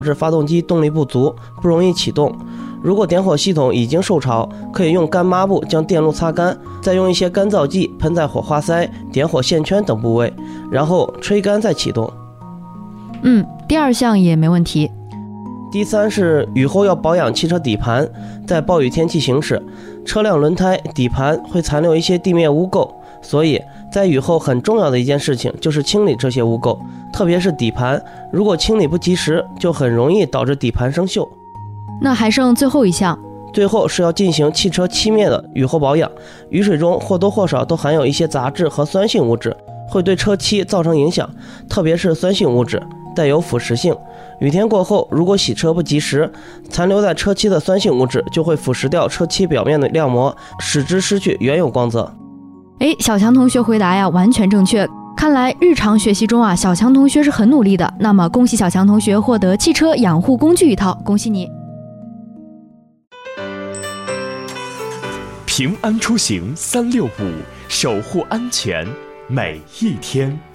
致发动机动力不足，不容易启动。如果点火系统已经受潮，可以用干抹布将电路擦干，再用一些干燥剂喷在火花塞、点火线圈等部位，然后吹干再启动。 第二项也没问题。 第三是雨后要保养汽车底盘，在暴雨天气行驶，车辆轮胎、底盘会残留一些地面污垢，所以在雨后很重要的一件事情就是清理这些污垢，特别是底盘，如果清理不及时，就很容易导致底盘生锈。 那还剩最后一项， 最后是要进行汽车漆面的雨后保养。雨水中或多或少都含有一些杂质和酸性物质，会对车漆造成影响，特别是酸性物质带有腐蚀性。雨天过后，如果洗车不及时，残留在车漆的酸性物质就会腐蚀掉车漆表面的亮膜，使之失去原有光泽。 小强同学回答呀完全正确。看来日常学习中小强同学是很努力的。那么恭喜小强同学获得汽车养护工具一套，恭喜你！ 平安出行365，守护安全每一天。